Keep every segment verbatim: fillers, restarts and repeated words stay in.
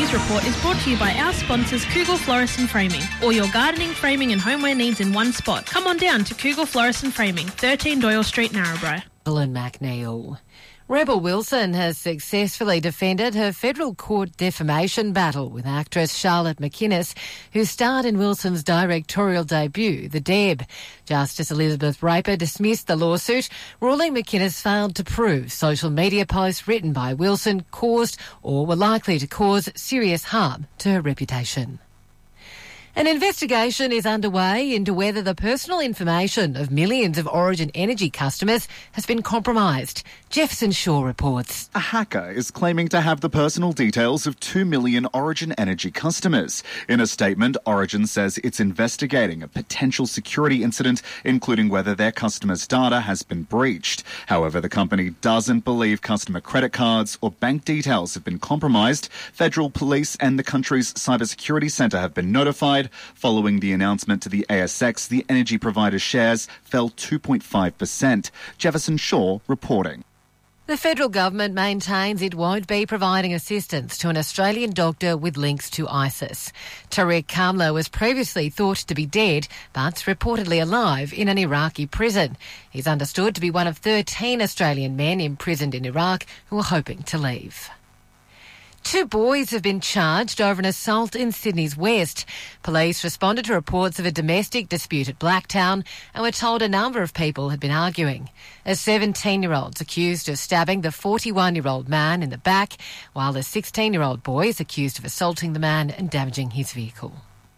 News Report is brought to you by our sponsors Cougal Florist and Framing. All your gardening, framing and homeware needs in one spot. Come on down to Cougal Florist and Framing, thirteen Doyle Street, Narrabri. Ellen McNeil. Rebel Wilson has successfully defended her federal court defamation battle with actress Charlotte McInnes, who starred in Wilson's directorial debut, The Deb. Justice Elizabeth Raper dismissed the lawsuit, ruling McInnes failed to prove social media posts written by Wilson caused or were likely to cause serious harm to her reputation. An investigation is underway into whether the personal information of millions of Origin Energy customers has been compromised. Jefferson Shaw reports. A hacker is claiming to have the personal details of two million Origin Energy customers. In a statement, Origin says it's investigating a potential security incident, including whether their customers' data has been breached. However, the company doesn't believe customer credit cards or bank details have been compromised. Federal Police and the country's Cybersecurity Centre have been notified. Following the announcement to the A S X, the energy provider's shares fell two point five percent. Jefferson Shaw reporting. The federal government maintains it won't be providing assistance to an Australian doctor with links to ISIS. Tariq Kamla was previously thought to be dead, but reportedly alive in an Iraqi prison. He's understood to be one of thirteen Australian men imprisoned in Iraq who are hoping to leave. Two boys have been charged over an assault in Sydney's West. Police responded to reports of a domestic dispute at Blacktown and were told a number of people had been arguing. A seventeen-year-old's accused of stabbing the forty-one-year-old man in the back, while the sixteen-year-old boy is accused of assaulting the man and damaging his vehicle.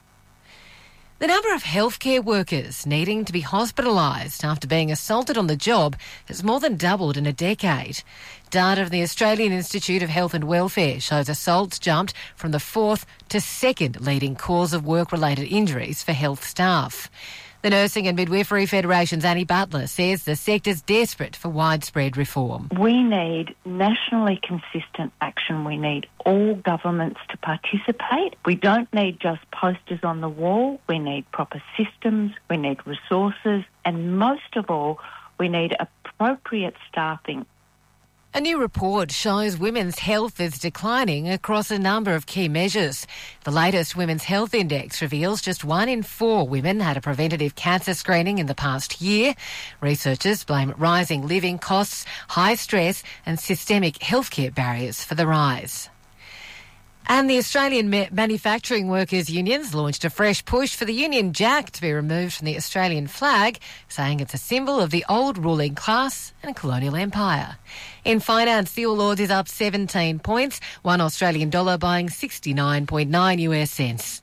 The number of healthcare workers needing to be hospitalised after being assaulted on the job has more than doubled in a decade. Data from the Australian Institute of Health and Welfare shows assaults jumped from the fourth to second leading cause of work-related injuries for health staff. The Nursing and Midwifery Federation's Annie Butler says the sector's desperate for widespread reform. We need nationally consistent action. We need all governments to participate. We don't need just posters on the wall. We need proper systems. We need resources. And most of all, we need appropriate staffing. A new report shows women's health is declining across a number of key measures. The latest Women's Health Index reveals just one in four women had a preventative cancer screening in the past year. Researchers blame rising living costs, high stress and systemic healthcare barriers for the rise. And the Australian Ma- Manufacturing Workers Unions launched a fresh push for the Union Jack to be removed from the Australian flag, saying it's a symbol of the old ruling class and colonial empire. In finance, the All Ords is up seventeen points, one Australian dollar buying sixty-nine point nine U S cents.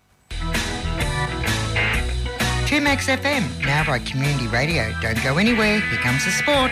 two Max F M, now by Community Radio. Don't go anywhere, here comes the sport.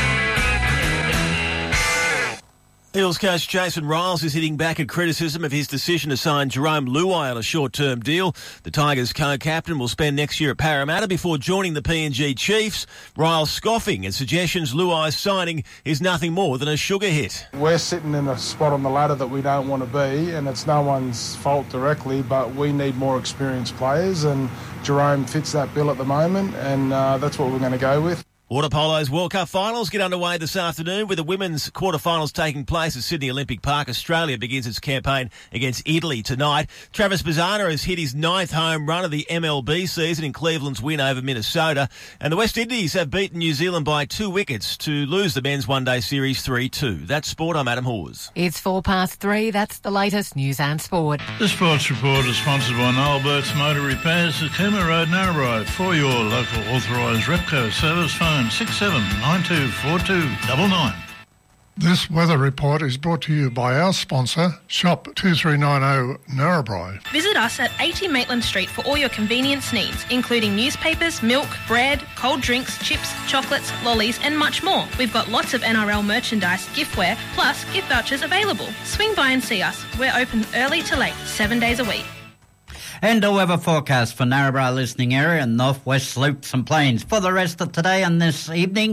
Eels coach Jason Riles is hitting back at criticism of his decision to sign Jerome Luai on a short-term deal. The Tigers co-captain will spend next year at Parramatta before joining the P N G Chiefs. Riles scoffing at suggestions Luai's signing is nothing more than a sugar hit. We're sitting in a spot on the ladder that we don't want to be, and it's no one's fault directly, but we need more experienced players, and Jerome fits that bill at the moment, and uh, that's what we're going to go with. Water Polo's World Cup finals get underway this afternoon with the women's quarterfinals taking place at Sydney Olympic Park. Australia begins its campaign against Italy tonight. Travis Bazzana has hit his ninth home run of the M L B season in Cleveland's win over Minnesota. And the West Indies have beaten New Zealand by two wickets to lose the men's one-day series three two. That's sport. I'm Adam Hawes. It's four past three. That's the latest news and sport. The Sports Report is sponsored by Noel Burt's Motor Repairs at Cooma Road, Narrabri. For your local authorised Repco service, phone six seven nine two four two nine nine. This weather report is brought to you by our sponsor, Shop two three nine zero Narrabri. Visit us at eighty Maitland Street for all your convenience needs, including newspapers, milk, bread, cold drinks, chips, chocolates, lollies and much more. We've got lots of N R L merchandise, giftware, plus gift vouchers available. Swing by and see us. We're open early to late, seven days a week. And the weather forecast for Narrabri listening area and northwest slopes and plains for the rest of today and this evening.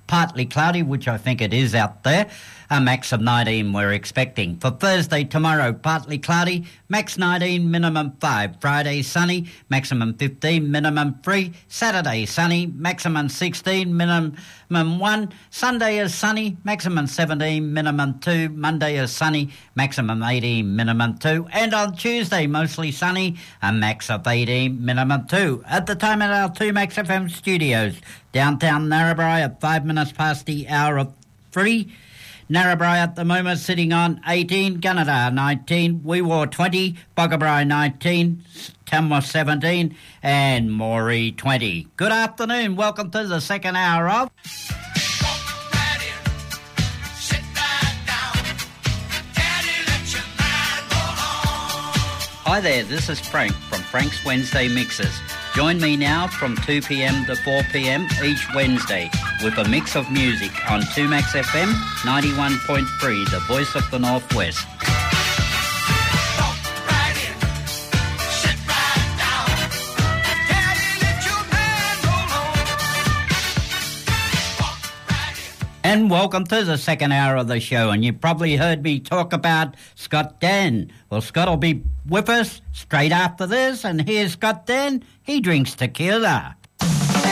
partly cloudy, which I think it is out there. A max of nineteen we're expecting. For Thursday, tomorrow, partly cloudy, max nineteen, minimum five. Friday, sunny, maximum fifteen, minimum three. Saturday, sunny, maximum sixteen, minimum one. Sunday is sunny, maximum seventeen, minimum two. Monday is sunny, maximum eighteen, minimum two. And on Tuesday, mostly sunny, a max of eighteen, minimum two. At the time at our two Max F M studios, downtown Narrabri at five minutes past the hour of three. Narrabri at the moment sitting on eighteen, Gunnedah nineteen, Weewar twenty, Boggabri nineteen, Tamworth seventeen and Moree twenty. Good afternoon, welcome to the second hour of... Hi there, this is Frank from Frank's Wednesday Mixes. Join me now from two p.m. to four p.m. each Wednesday with a mix of music on two Max F M ninety-one point three, the voice of the Northwest. And welcome to the second hour of the show. And you probably heard me talk about Scott Dan. Well, Scott will be with us straight after this. And here's Scott Dan. He drinks tequila.